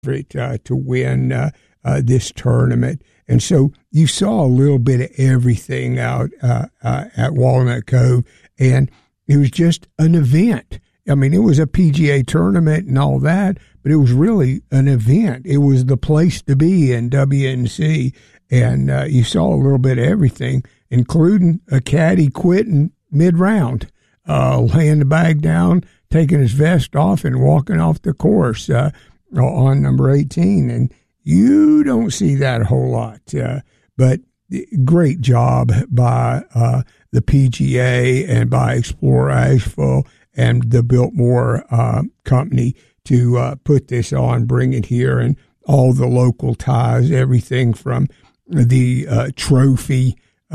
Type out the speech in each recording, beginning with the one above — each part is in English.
to win this tournament. And so you saw a little bit of everything out at Walnut Cove, and it was just an event. I mean, it was a PGA tournament and all that, but it was really an event. It was the place to be in WNC, and you saw a little bit of everything, including a caddy quitting mid-round, laying the bag down, taking his vest off, and walking off the course on number 18. And you don't see that a whole lot. But great job by the PGA and by Explorer Asheville and the Biltmore company to put this on, bring it here, and all the local ties, everything from the trophy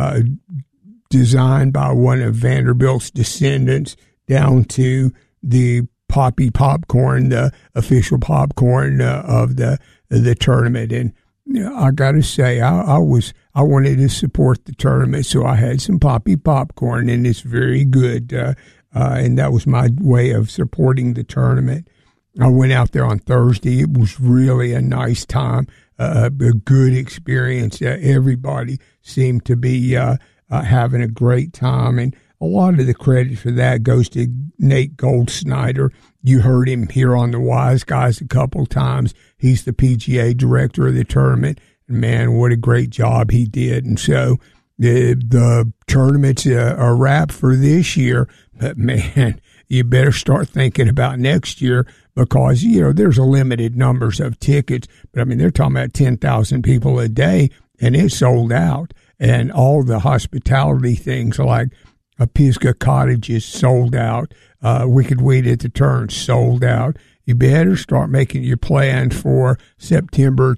designed by one of Vanderbilt's descendants down to the Poppy popcorn, the official popcorn of the tournament. And I got to say, I wanted to support the tournament, so I had some Poppy popcorn, and it's very good. And that was my way of supporting the tournament. I went out there on Thursday. It was really a nice time, a good experience. Everybody seemed to be having a great time, and a lot of the credit for that goes to Nate Goldsnyder. You heard him here on the Wise Guys a couple times. He's the PGA director of the tournament. And man, what a great job he did. And so the tournament's a wrap for this year. But man, you better start thinking about next year, because, there's a limited numbers of tickets. But, I mean, they're talking about 10,000 people a day, and it's sold out. And all the hospitality things like Pisgah Cottages sold out. Wicked Weed at the Turn sold out. You better start making your plans for September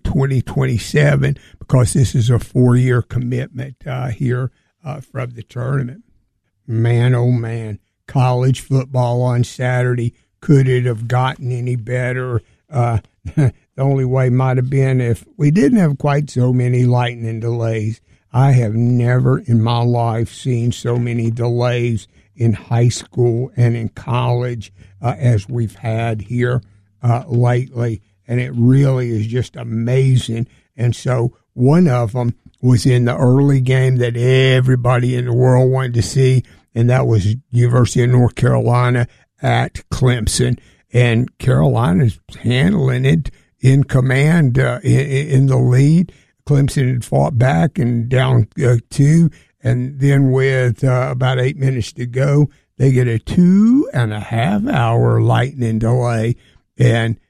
2027, because this is a 4-year commitment here from the tournament. Man, oh man, college football on Saturday. Could it have gotten any better? The only way might have been if we didn't have quite so many lightning delays. I have never in my life seen so many delays in high school and in college as we've had here lately. And it really is just amazing. And so one of them was in the early game that everybody in the world wanted to see, and that was University of North Carolina at Clemson. And Carolina's handling it in command in the lead. Clemson had fought back and down 2, and then with about 8 minutes to go, they get a 2.5-hour lightning delay. And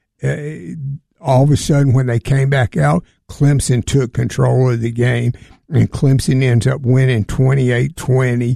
all of a sudden, when they came back out, Clemson took control of the game, and Clemson ends up winning 28-20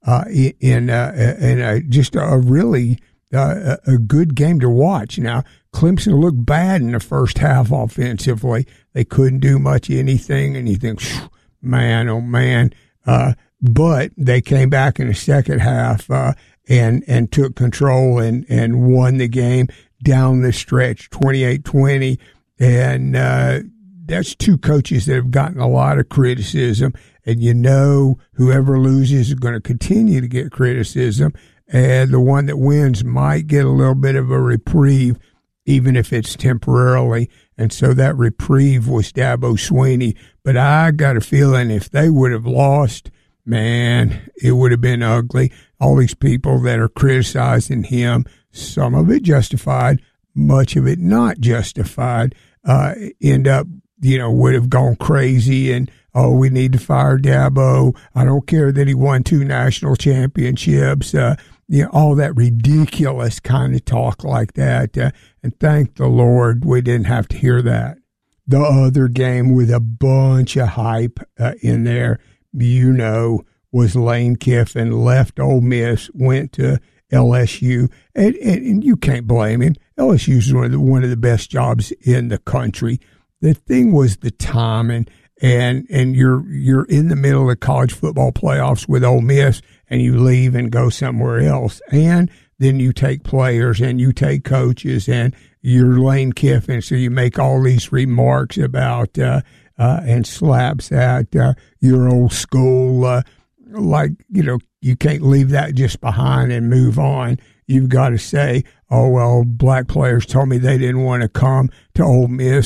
in just a really a good game to watch. Now, Clemson looked bad in the first half offensively. They couldn't do much anything, and you think, man, oh man. But they came back in the second half and took control and won the game down the stretch, 28-20. And that's two coaches that have gotten a lot of criticism. And whoever loses is going to continue to get criticism. And the one that wins might get a little bit of a reprieve, even if it's temporarily. And so that reprieve was Dabo Swinney. But I got a feeling if they would have lost, man, it would have been ugly. All these people that are criticizing him, some of it justified, much of it not justified, end up, would have gone crazy and, we need to fire Dabo. I don't care that he won 2 national championships. All that ridiculous kind of talk like that. And thank the Lord we didn't have to hear that. The other game with a bunch of hype in there, was Lane Kiffin, left Ole Miss, went to LSU, and you can't blame him. LSU is one of the best jobs in the country. The thing was the timing, and you're in the middle of college football playoffs with Ole Miss, and you leave and go somewhere else, and then you take players and you take coaches, and you're Lane Kiffin, so you make all these remarks about and slaps at your old school, you can't leave that just behind and move on. you've got to say, oh, well, black players told me they didn't want to come to Ole Miss